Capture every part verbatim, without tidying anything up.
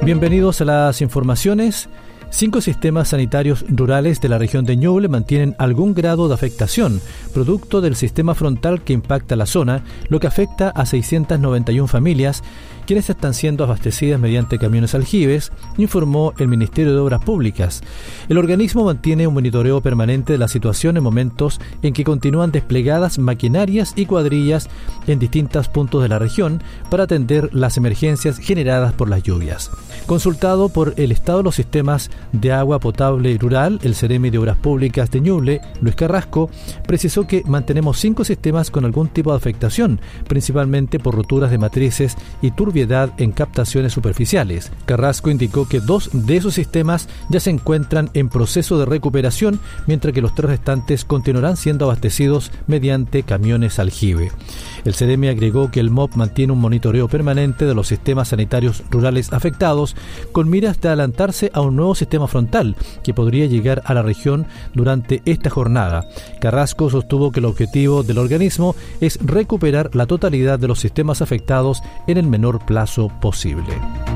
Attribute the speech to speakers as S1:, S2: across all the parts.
S1: Bienvenidos a las informaciones. Cinco sistemas sanitarios rurales de la región de Ñuble mantienen algún grado de afectación, producto del sistema frontal que impacta la zona, lo que afecta a seiscientas noventa y una familias, quienes están siendo abastecidas mediante camiones aljibes, informó el Ministerio de Obras Públicas. El organismo mantiene un monitoreo permanente de la situación en momentos en que continúan desplegadas maquinarias y cuadrillas en distintos puntos de la región para atender las emergencias generadas por las lluvias. Consultado por el estado de los sistemas de agua potable rural, el Ceremi de Obras Públicas de Ñuble, Luis Carrasco, precisó que mantenemos cinco sistemas con algún tipo de afectación, principalmente por roturas de matrices y turbiedad en captaciones superficiales. Carrasco indicó que dos de esos sistemas ya se encuentran en proceso de recuperación, mientras que los tres restantes continuarán siendo abastecidos mediante camiones aljibe. El Ceremi agregó que el M O P mantiene un monitoreo permanente de los sistemas sanitarios rurales afectados, con miras de adelantarse a un nuevo sistema frontal que podría llegar a la región durante esta jornada. Carrasco sostuvo que el objetivo del organismo es recuperar la totalidad de los sistemas afectados en el menor plazo posible.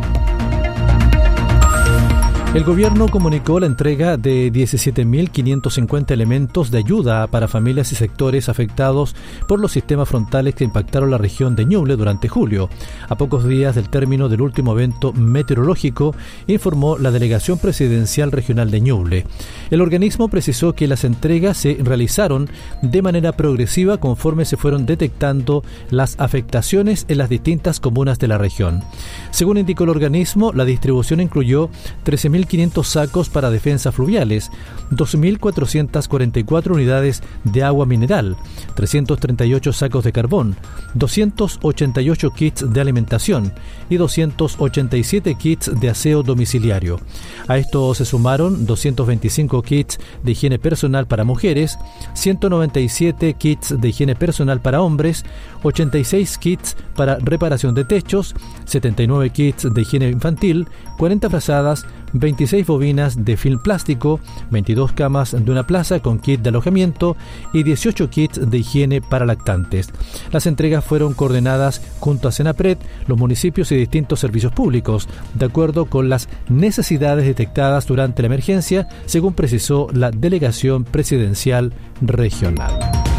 S1: El gobierno comunicó la entrega de diecisiete mil quinientos cincuenta elementos de ayuda para familias y sectores afectados por los sistemas frontales que impactaron la región de Ñuble durante julio. A pocos días del término del último evento meteorológico, informó la Delegación Presidencial Regional de Ñuble. El organismo precisó que las entregas se realizaron de manera progresiva conforme se fueron detectando las afectaciones en las distintas comunas de la región. Según indicó el organismo, la distribución incluyó trece mil quinientos sacos para defensas fluviales, dos mil cuatrocientas cuarenta y cuatro unidades de agua mineral, trescientos treinta y ocho sacos de carbón, doscientos ochenta y ocho kits de alimentación y doscientos ochenta y siete kits de aseo domiciliario. A esto se sumaron doscientos veinticinco kits de higiene personal para mujeres, ciento noventa y siete kits de higiene personal para hombres, ochenta y seis kits para reparación de techos, setenta y nueve kits de higiene infantil, cuarenta frazadas, veintiséis bobinas de film plástico, veintidós camas de una plaza con kit de alojamiento y dieciocho kits de higiene para lactantes. Las entregas fueron coordinadas junto a Senapred, los municipios y distintos servicios públicos, de acuerdo con las necesidades detectadas durante la emergencia, según precisó la Delegación Presidencial Regional.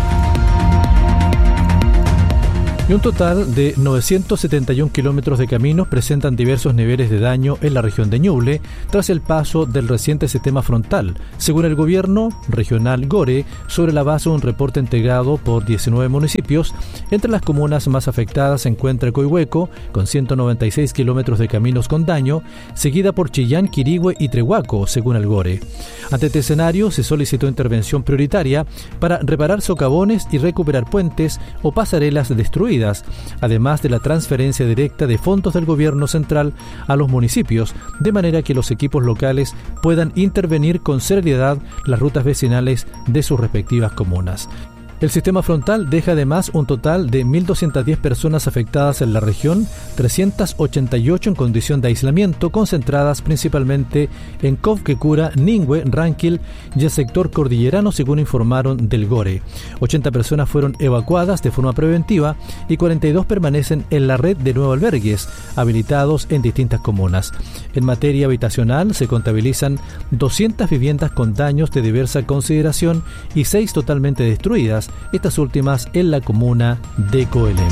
S1: Y un total de novecientos setenta y un kilómetros de caminos presentan diversos niveles de daño en la región de Ñuble tras el paso del reciente sistema frontal, según el gobierno regional Gore, sobre la base de un reporte entregado por diecinueve municipios. Entre las comunas más afectadas se encuentra Coihueco, con ciento noventa y seis kilómetros de caminos con daño, seguida por Chillán, Quirihue y Trehuaco, según el Gore. Ante este escenario, se solicitó intervención prioritaria para reparar socavones y recuperar puentes o pasarelas destruidas, además de la transferencia directa de fondos del gobierno central a los municipios, de manera que los equipos locales puedan intervenir con seriedad las rutas vecinales de sus respectivas comunas. El sistema frontal deja además un total de mil doscientas diez personas afectadas en la región, trescientas ochenta y ocho en condición de aislamiento, concentradas principalmente en Covquecura, Ningüe, Ranquil y el sector cordillerano, según informaron del Gore. ochenta personas fueron evacuadas de forma preventiva y cuarenta y dos permanecen en la red de nuevos albergues, habilitados en distintas comunas. En materia habitacional se contabilizan doscientas viviendas con daños de diversa consideración y seis totalmente destruidas, estas últimas en la comuna de Coelemu.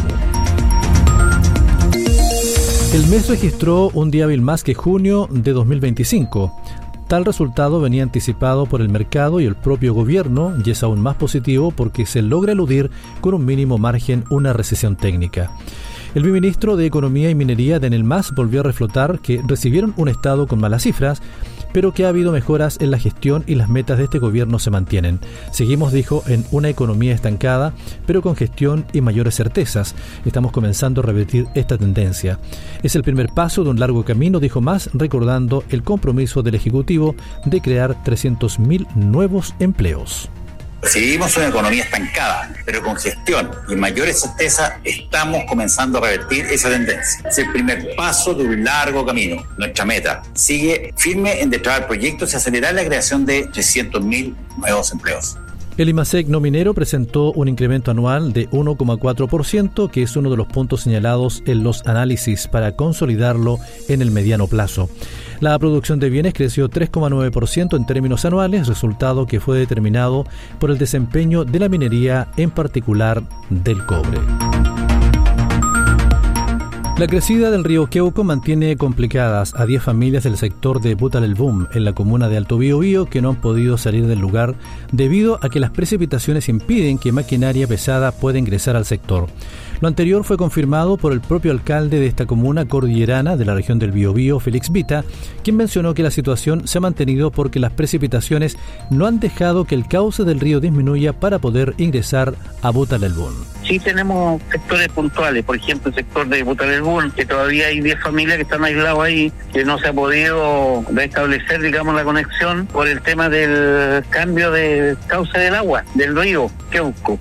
S1: El mes registró un día hábil más que junio de dos mil veinticinco. Tal resultado venía anticipado por el mercado y el propio gobierno, y es aún más positivo porque se logra eludir con un mínimo margen una recesión técnica. El viceministro de Economía y Minería, Daniel Mas, volvió a reflotar que recibieron un estado con malas cifras, pero que ha habido mejoras en la gestión y las metas de este gobierno se mantienen. Seguimos, dijo, en una economía estancada, pero con gestión y mayores certezas. Estamos comenzando a revertir esta tendencia. Es el primer paso de un largo camino, dijo Mas, recordando el compromiso del Ejecutivo de crear trescientos mil nuevos empleos.
S2: Seguimos una economía estancada, pero con gestión y mayores certezas estamos comenzando a revertir esa tendencia. Es el primer paso de un largo camino. Nuestra meta sigue firme en destrabar proyectos y acelerar la creación de trescientos mil nuevos empleos.
S1: El IMASEC no minero presentó un incremento anual de uno coma cuatro por ciento, que es uno de los puntos señalados en los análisis para consolidarlo en el mediano plazo. La producción de bienes creció tres coma nueve por ciento en términos anuales, resultado que fue determinado por el desempeño de la minería, en particular del cobre. La crecida del río Queuco mantiene complicadas a diez familias del sector de Butalelbum, en la comuna de Alto Biobío, que no han podido salir del lugar debido a que las precipitaciones impiden que maquinaria pesada pueda ingresar al sector. Lo anterior fue confirmado por el propio alcalde de esta comuna cordillerana de la región del Biobío, Félix Vita, quien mencionó que la situación se ha mantenido porque las precipitaciones no han dejado que el cauce del río disminuya para poder ingresar a Butalelbum.
S3: Sí tenemos sectores puntuales, por ejemplo el sector de Butalelbum, que todavía hay diez familias que están aisladas ahí, que no se ha podido restablecer, digamos, la conexión por el tema del cambio de cauce del agua, del río Queuco.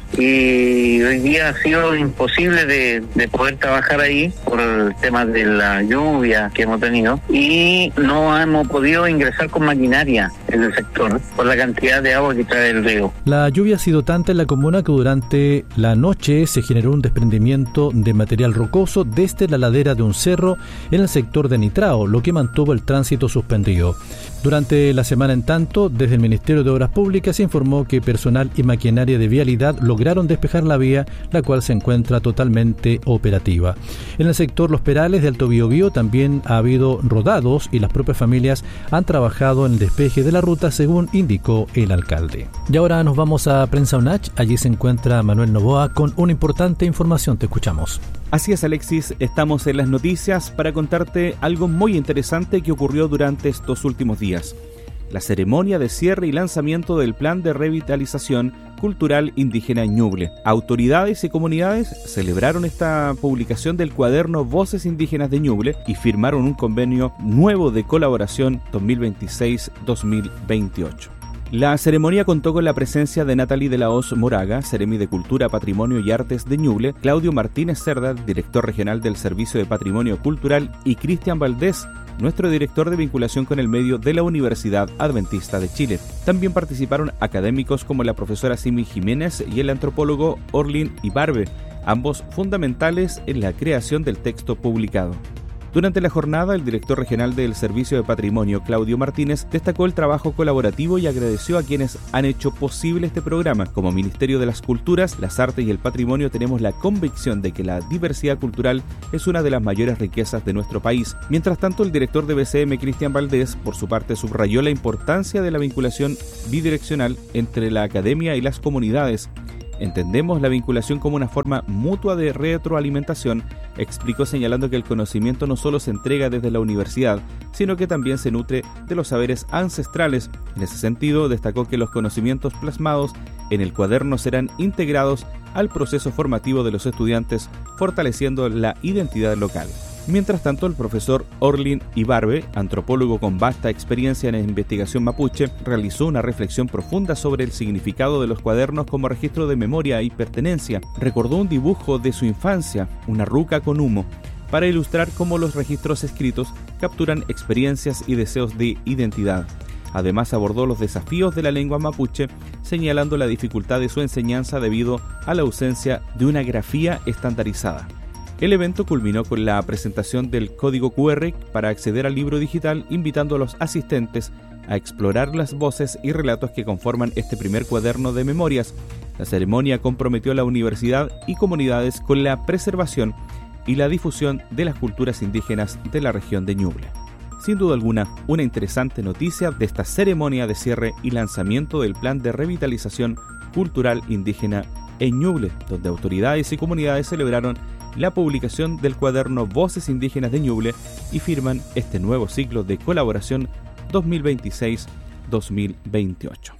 S3: Y hoy día ha sido imposible de, de poder trabajar ahí por el tema de la lluvia que hemos tenido, y no hemos podido ingresar con maquinaria en el sector por la cantidad de agua que trae el río.
S1: La lluvia ha sido tanta en la comuna que durante la noche se generó un desprendimiento de material rocoso desde la ladera de un cerro en el sector de Nitrao, lo que mantuvo el tránsito suspendido. Durante la semana, en tanto, desde el Ministerio de Obras Públicas se informó que personal y maquinaria de vialidad lograron despejar la vía, la cual se encuentra totalmente operativa. En el sector Los Perales de Alto Biobío también ha habido rodados y las propias familias han trabajado en el despeje de la ruta, según indicó el alcalde. Y ahora nos vamos a Prensa UNACH. Allí se encuentra Manuel Novoa con una importante información. Te escuchamos.
S4: Así es, Alexis, estamos en las noticias para contarte algo muy interesante que ocurrió durante estos últimos días. La ceremonia de cierre y lanzamiento del Plan de Revitalización Cultural Indígena en Ñuble. Autoridades y comunidades celebraron esta publicación del cuaderno Voces Indígenas de Ñuble y firmaron un convenio nuevo de colaboración dos mil veintiséis dos mil veintiocho. La ceremonia contó con la presencia de Natalie de la Hoz Moraga, Seremi de Cultura, Patrimonio y Artes de Ñuble, Claudio Martínez Cerda, director regional del Servicio de Patrimonio Cultural, y Cristian Valdés, nuestro director de vinculación con el medio de la Universidad Adventista de Chile. También participaron académicos como la profesora Simi Jiménez y el antropólogo Orlin Ibarbe, ambos fundamentales en la creación del texto publicado. Durante la jornada, el director regional del Servicio de Patrimonio, Claudio Martínez, destacó el trabajo colaborativo y agradeció a quienes han hecho posible este programa. Como Ministerio de las Culturas, las Artes y el Patrimonio tenemos la convicción de que la diversidad cultural es una de las mayores riquezas de nuestro país. Mientras tanto, el director de B C M, Cristian Valdés, por su parte subrayó la importancia de la vinculación bidireccional entre la academia y las comunidades. Entendemos la vinculación como una forma mutua de retroalimentación, explicó, señalando que el conocimiento no solo se entrega desde la universidad, sino que también se nutre de los saberes ancestrales. En ese sentido, destacó que los conocimientos plasmados en el cuaderno serán integrados al proceso formativo de los estudiantes, fortaleciendo la identidad local. Mientras tanto, el profesor Orlin Ibarbe, antropólogo con vasta experiencia en investigación mapuche, realizó una reflexión profunda sobre el significado de los cuadernos como registro de memoria y pertenencia. Recordó un dibujo de su infancia, una ruca con humo, para ilustrar cómo los registros escritos capturan experiencias y deseos de identidad. Además, abordó los desafíos de la lengua mapuche, señalando la dificultad de su enseñanza debido a la ausencia de una grafía estandarizada. El evento culminó con la presentación del código cu erre para acceder al libro digital, invitando a los asistentes a explorar las voces y relatos que conforman este primer cuaderno de memorias. La ceremonia comprometió a la universidad y comunidades con la preservación y la difusión de las culturas indígenas de la región de Ñuble. Sin duda alguna, una interesante noticia de esta ceremonia de cierre y lanzamiento del Plan de Revitalización Cultural Indígena en Ñuble, donde autoridades y comunidades celebraron la publicación del cuaderno Voces Indígenas de Ñuble y firman este nuevo ciclo de colaboración dos mil veintiséis dos mil veintiocho.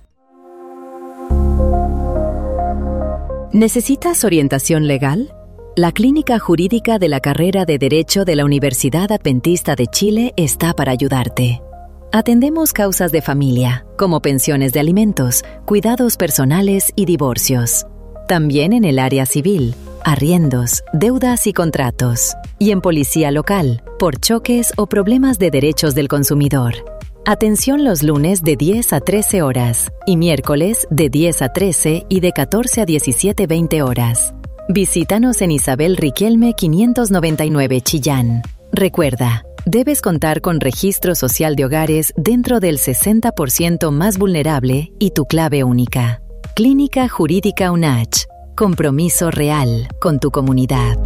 S5: ¿Necesitas orientación legal? La Clínica Jurídica de la Carrera de Derecho de la Universidad Adventista de Chile está para ayudarte. Atendemos causas de familia, como pensiones de alimentos, cuidados personales y divorcios. También en el área civil, arriendos, deudas y contratos. Y en policía local, por choques o problemas de derechos del consumidor. Atención los lunes de diez a trece horas y miércoles de diez a trece y de catorce a diecisiete veinte horas. Visítanos en Isabel Riquelme quinientos noventa y nueve Chillán. Recuerda, debes contar con registro social de hogares dentro del sesenta por ciento más vulnerable y tu clave única. Clínica Jurídica UNACH. Compromiso real con tu comunidad.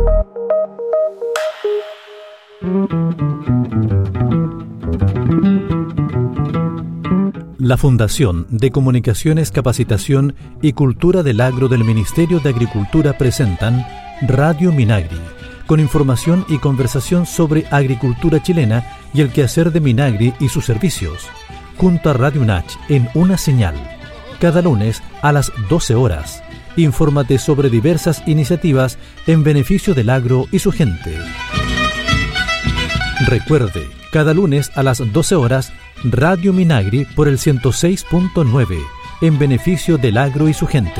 S1: La Fundación de Comunicaciones, Capacitación y Cultura del Agro del Ministerio de Agricultura presentan Radio Minagri, con información y conversación sobre agricultura chilena y el quehacer de Minagri y sus servicios, junto a Radio UNACH en una señal, cada lunes a las doce horas. Infórmate sobre diversas iniciativas en beneficio del agro y su gente. Recuerde, cada lunes a las doce horas, Radio Minagri por el ciento seis punto nueve, en beneficio del agro y su gente.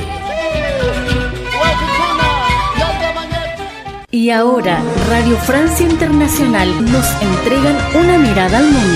S6: Y ahora, Radio Francia Internacional nos entregan una mirada al mundo.